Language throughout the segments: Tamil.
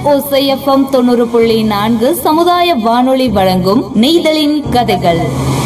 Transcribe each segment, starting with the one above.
ஓசை எஃப்எம் 90.4 சமுதாய வானொலி வழங்கும் நெய்தலின் கதைகள்.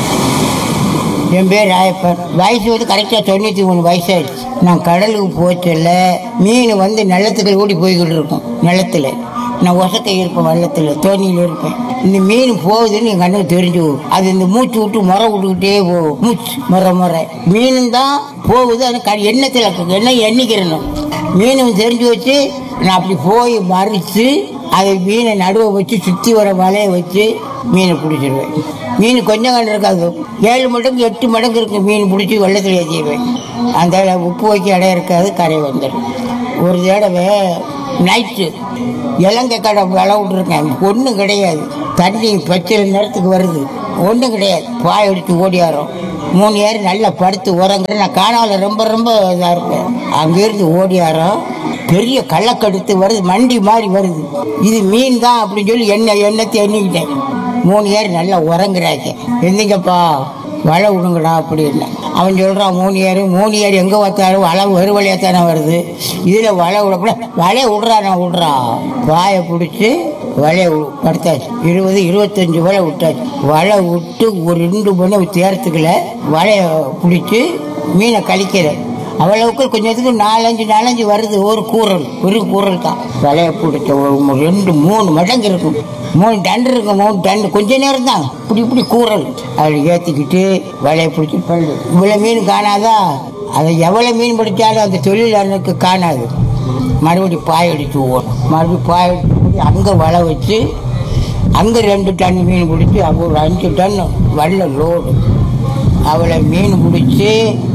என் பேர் ராயப்பன். வயசு வந்து கரெக்டாக 93 வயசாயிடுச்சு. நான் கடலுக்கு போச்சல மீன் வந்து நிலத்துக்கு ஓடி போய்கிட்டு இருக்கும். நிலத்தில் நான் ஒசக்கை இருப்பேன், வெள்ளத்தில் தோணியில் இருப்பேன். இந்த மீன் போகுதுன்னு என் கண்ணுக்கு தெரிஞ்சு போகும். அது இந்த மூச்சு விட்டு முறை விட்டுக்கிட்டே போகும். மூச்சு முறை மீனும் தான் போகுது. அது எண்ணத்தில் எண்ணிக்கிறணும். மீனும் தெரிஞ்சு வச்சு நான் அப்படி போய் மறித்து அதை மீனை நடுவை வச்சு சுற்றி வர வலையை வச்சு மீனை பிடிச்சிடுவேன். மீன் கொஞ்சம் கண்டு இருக்காது, 7 மடங்கு 8 மடங்கு இருக்குது. மீன் பிடிச்சி வெள்ளத்தில் ஏற்றிடுவேன். அந்த உப்பு வைக்க இடம் இருக்காது, கரை வந்துடும். ஒரு தடவை நைட்டு இலங்கை கடை விளை விட்ருக்கேன். ஒன்றும் கிடையாது, தண்ணி பச்சை நேரத்துக்கு வருது, ஒன்றும் கிடையாது. பாய் அடித்து ஓடியாரோம். 3 ஏர் நல்லா படுத்து உறங்குற. நான் காணால ரொம்ப ரொம்ப இதாக இருப்பேன். அங்கேருந்து ஓடியாரோம். பெரிய கள்ளக்கடுத்து வருது, மண்டி மாதிரி வருது. இது மீன் தான் அப்படின்னு சொல்லி எண்ணத்தை எண்ணிக்கிட்டேன். 3 ஏர் நல்லா உறங்குறாங்க. எந்திங்கப்பா வலை விடுங்கடா அப்படின்னு அவன் சொல்கிறான். 3 ஏர் எங்கே பார்த்தாலும் வலை ஒரு வழியாக தானே வருது, இதில் வலை விடக்கூட வலையை விட்றா. பாயை பிடிச்சி வலையை படுத்தாச்சு. 20-25 வலை விட்டாச்சு. வலை விட்டு ஒரு 2 மணி தேரத்துக்குள்ள வலையை பிடிச்சி மீனை கழிக்கிறேன். அவ்வளவுக்கு கொஞ்சத்துக்கு 4-5 வருது. ஒரு கூரல் தான். வலையை பிடிச்ச ஒரு 2-3 மடங்கு இருக்கும். 3 டன் இருக்கும். 3 டன் கொஞ்ச நேரம் தான். இப்படி கூரல் அதில் ஏற்றிக்கிட்டு வலையை பிடிச்சி பல்லு. இவ்வளோ மீன் காணாதா? அதை எவ்வளோ மீன் பிடிச்சாலும் அந்த தொழிலாளருக்கு காணாது. மறுபடியும் பாய் அடித்து ஓடும். மறுபடியும் பாய் அடித்து அங்கே வலை வச்சு அங்கே 2 டன் மீன் பிடிச்சி அப்போ ஒரு 5 டன் வல்ல லோடு. அவளை மீன் பிடிச்சி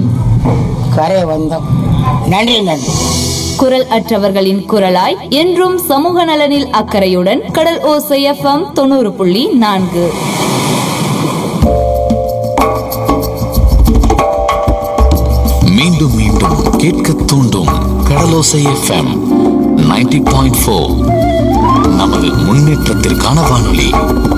கரை வந்தோம். நன்றி. குரல் அற்றவர்களின் குரலாய் என்றும் சமூக நலனில் அக்கறையுடன் கடல் ஓசை எஃப்எம் 90.4. மீண்டும் மீண்டும் கேட்க தூண்டும் கடலோசை எஃப்எம் 90.4. நமது முன்னேற்றத்திற்கான வானொலி.